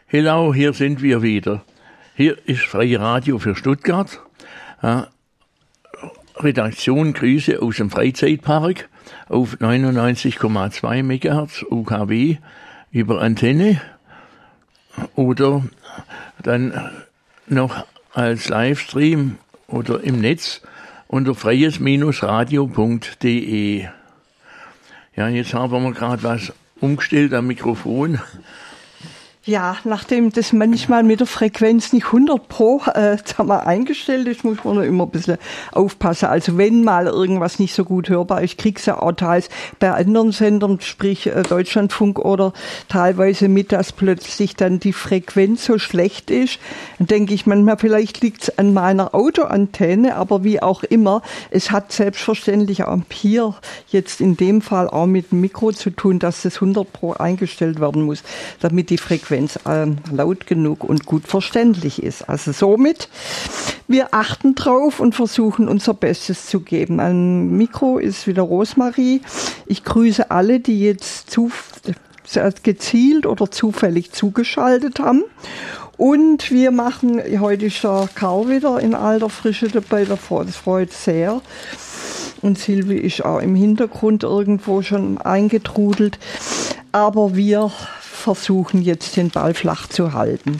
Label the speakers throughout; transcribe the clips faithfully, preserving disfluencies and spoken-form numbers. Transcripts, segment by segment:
Speaker 1: Hello, hier sind wir wieder. Hier ist Freie Radio für Stuttgart. Ja, Redaktion Grüße aus dem Freizeitpark auf neunundneunzig Komma zwei Megahertz U K W über Antenne oder dann noch als Livestream oder im Netz unter freies radio punkt de. Ja, jetzt haben wir gerade was umgestellt am Mikrofon.
Speaker 2: Ja, nachdem das manchmal mit der Frequenz nicht hundert Pro äh, haben wir eingestellt ist, muss man noch immer ein bisschen aufpassen. Also wenn mal irgendwas nicht so gut hörbar ist, kriegst du auch teils bei anderen Sendern, sprich äh, Deutschlandfunk oder teilweise mit, dass plötzlich dann die Frequenz so schlecht ist. Dann denke ich manchmal, vielleicht liegt es an meiner Autoantenne, aber wie auch immer, es hat selbstverständlich auch hier jetzt in dem Fall auch mit dem Mikro zu tun, dass das hundert Pro eingestellt werden muss, damit die Frequenz Ähm, laut genug und gut verständlich ist. Also somit, wir achten drauf und versuchen unser Bestes zu geben. Am Mikro ist wieder Rosmarie. Ich grüße alle, die jetzt zu, gezielt oder zufällig zugeschaltet haben. Und wir machen, heute ist der Karl wieder in alter Frische dabei, das freut sehr. Und Silvi ist auch im Hintergrund irgendwo schon eingetrudelt. Aber wir versuchen jetzt den Ball flach zu halten.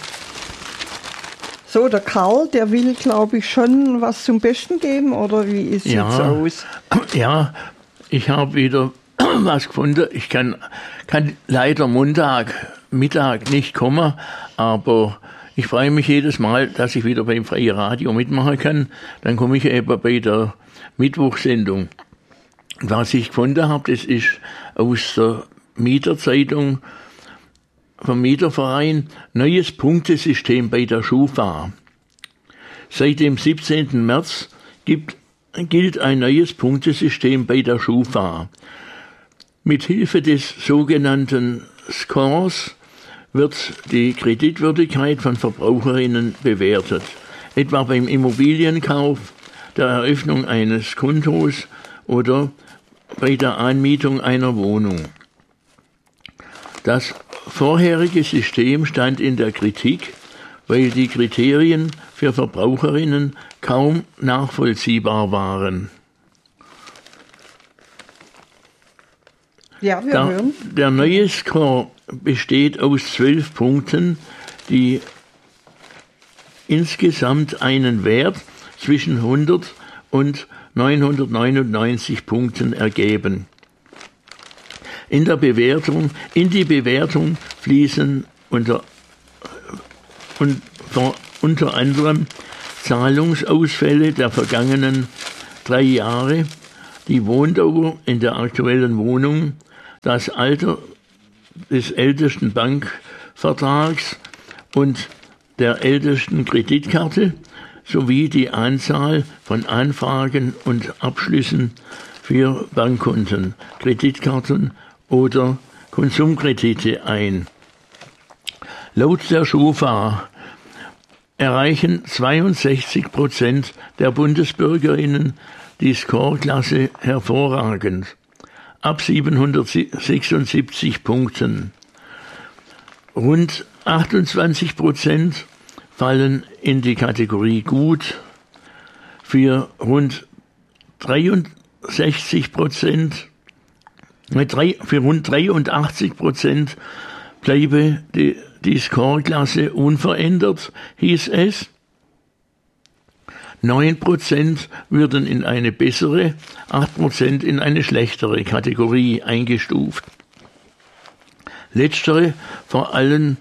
Speaker 2: So, der Karl, der will, glaube ich, schon was zum Besten geben, oder wie ist es
Speaker 1: ja,
Speaker 2: jetzt aus?
Speaker 1: Ja, ich habe wieder was gefunden. Ich kann, kann leider Montag, Mittag nicht kommen, aber ich freue mich jedes Mal, dass ich wieder beim Freien Radio mitmachen kann. Dann komme ich eben bei der Mittwochsendung. Was ich gefunden habe, das ist aus der Mieterzeitung vom Mieterverein, neues Punktesystem bei der Schufa. Seit dem siebzehnten März gibt, gilt ein neues Punktesystem bei der Schufa. Mit Hilfe des sogenannten Scores wird die Kreditwürdigkeit von Verbraucherinnen bewertet, etwa beim Immobilienkauf, der Eröffnung eines Kontos oder bei der Anmietung einer Wohnung. Das vorherige System stand in der Kritik, weil die Kriterien für Verbraucherinnen kaum nachvollziehbar waren.
Speaker 2: Ja, wir
Speaker 1: der,
Speaker 2: hören.
Speaker 1: Der neue Score besteht aus zwölf Punkten, die insgesamt einen Wert zwischen hundert und neunhundertneunundneunzig Punkten ergeben. In der Bewertung, in die Bewertung fließen unter, und, unter anderem Zahlungsausfälle der vergangenen drei Jahre, die Wohndauer in der aktuellen Wohnung, das Alter des ältesten Bankvertrags und der ältesten Kreditkarte sowie die Anzahl von Anfragen und Abschlüssen für Bankkonten, Kreditkarten oder Konsumkredite ein. Laut der Schufa erreichen zweiundsechzig Prozent der Bundesbürgerinnen die Scoreklasse hervorragend, ab siebenhundertsechsundsiebzig Punkten. Rund achtundzwanzig Prozent fallen in die Kategorie gut, für rund dreiundsechzig Prozent, für rund dreiundachtzig Prozent bleibe die, die Scoreklasse unverändert, hieß es. neun Prozent würden in eine bessere, acht Prozent in eine schlechtere Kategorie eingestuft. Letztere vor allem,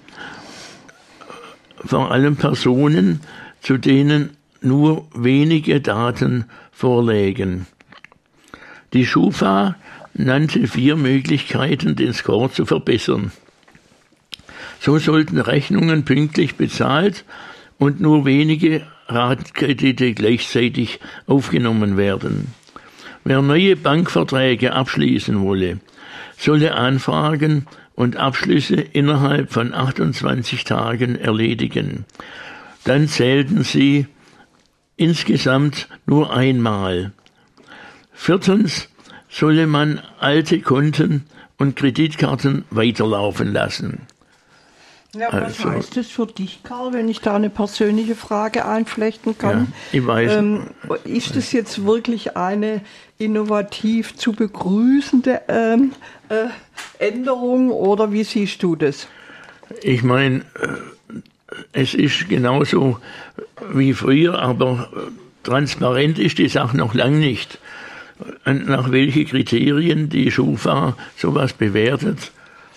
Speaker 1: vor allem Personen, zu denen nur wenige Daten vorlägen. Die Schufa nannte vier Möglichkeiten, den Score zu verbessern. So sollten Rechnungen pünktlich bezahlt und nur wenige Ratenkredite gleichzeitig aufgenommen werden. Wer neue Bankverträge abschließen wolle, solle Anfragen und Abschlüsse innerhalb von achtundzwanzig Tagen erledigen. Dann zählten sie insgesamt nur einmal. Viertens solle man alte Konten und Kreditkarten weiterlaufen lassen.
Speaker 2: Ja, was also, heißt das für dich, Karl, wenn ich da eine persönliche Frage einflechten kann?
Speaker 1: Ja, ich weiß.
Speaker 2: Ähm, ist das jetzt wirklich eine innovativ zu begrüßende ähm, äh, Änderung oder wie siehst du das?
Speaker 1: Ich meine, es ist genauso wie früher, aber transparent ist die Sache noch lange nicht. Und nach welchen Kriterien die Schufa sowas bewertet.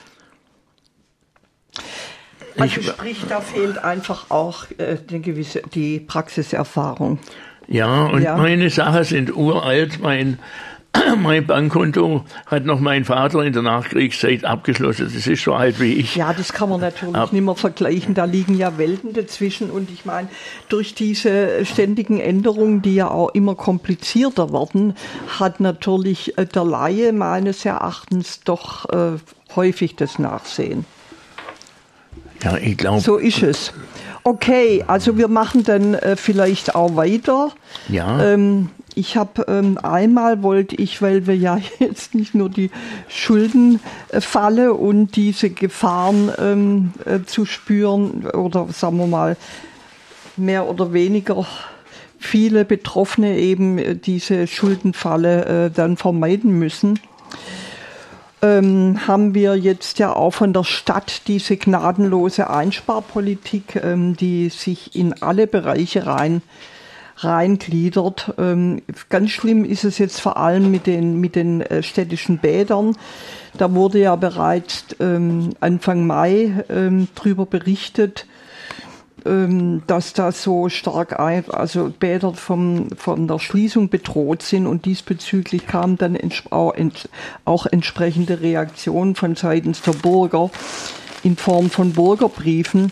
Speaker 2: Also sprich, da fehlt einfach auch äh, eine gewisse, die Praxiserfahrung.
Speaker 1: Ja, und
Speaker 2: ja.
Speaker 1: meine Sachen sind uralt. Mein, mein Bankkonto hat noch mein Vater in der Nachkriegszeit abgeschlossen. Das ist so alt wie ich.
Speaker 2: Ja, das kann man natürlich Ab. nicht mehr vergleichen. Da liegen ja Welten dazwischen. Und ich meine, durch diese ständigen Änderungen, die ja auch immer komplizierter werden, hat natürlich der Laie meines Erachtens doch äh, häufig das Nachsehen.
Speaker 1: Ja, ich glaube.
Speaker 2: So ist es. Okay, also wir machen dann äh, vielleicht auch weiter.
Speaker 1: Ja.
Speaker 2: Ähm, ich habe ähm, einmal wollte ich, weil wir ja jetzt nicht nur die Schuldenfalle und diese Gefahren ähm, äh, zu spüren oder sagen wir mal mehr oder weniger viele Betroffene eben äh, diese Schuldenfalle äh, dann vermeiden müssen. Ähm, haben wir jetzt ja auch von der Stadt diese gnadenlose Einsparpolitik, ähm, die sich in alle Bereiche rein reingliedert. Ähm, ganz schlimm ist es jetzt vor allem mit den mit den äh, städtischen Bädern. Da wurde ja bereits ähm, Anfang Mai ähm, drüber berichtet, ähm, dass da so stark ein, also Bäder vom, von der Schließung bedroht sind und diesbezüglich kamen dann ents- auch, ents- auch entsprechende Reaktionen von seitens der Bürger in Form von Bürgerbriefen.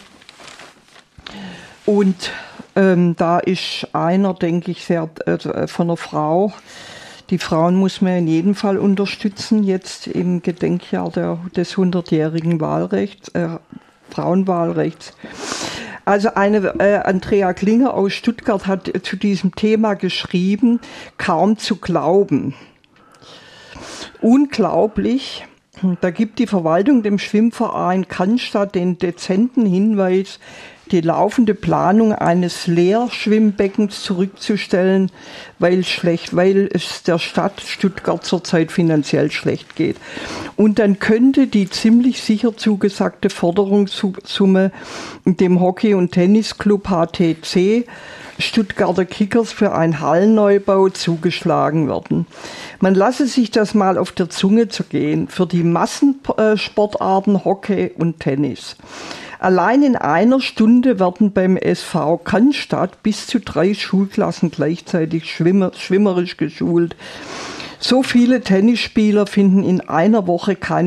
Speaker 2: Und ähm, da ist einer, denke ich, sehr äh, von einer Frau. Die Frauen muss man in jedem Fall unterstützen, jetzt im Gedenkjahr der, des hundertjährigen Wahlrechts, äh, Frauenwahlrechts. Also eine äh, Andrea Klinger aus Stuttgart hat zu diesem Thema geschrieben, kaum zu glauben. Unglaublich, da gibt die Verwaltung dem Schwimmverein Cannstatt den dezenten Hinweis, die laufende Planung eines Leerschwimmbeckens zurückzustellen, weil schlecht, weil es der Stadt Stuttgart zurzeit finanziell schlecht geht. Und dann könnte die ziemlich sicher zugesagte Förderungssumme dem Hockey- und Tennisclub H T C Stuttgarter Kickers für einen Hallenneubau zugeschlagen werden. Man lasse sich das mal auf der Zunge zergehen für die Massensportarten Hockey und Tennis. Allein in einer Stunde werden beim S V Cannstatt bis zu drei Schulklassen gleichzeitig schwimmer, schwimmerisch geschult. So viele Tennisspieler finden in einer Woche keine